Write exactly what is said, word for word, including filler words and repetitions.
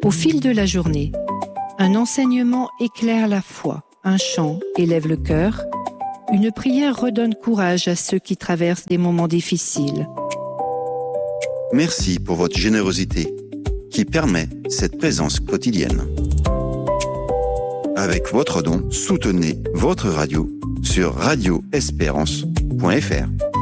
Au fil de la journée, un enseignement éclaire la foi, un chant élève le cœur, une prière redonne courage à ceux qui traversent des moments difficiles. Merci pour votre générosité qui permet cette présence quotidienne. Avec votre don, soutenez votre radio sur radio espérance point f r.